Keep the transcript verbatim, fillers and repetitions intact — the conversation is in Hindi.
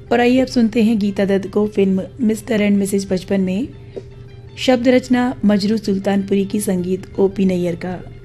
और आइए अब सुनते हैं गीता दत्त को फिल्म मिस्टर एंड मिसेज बचपन में शब्द रचना मजरू सुल्तानपुरी की, संगीत ओपी नैयर का।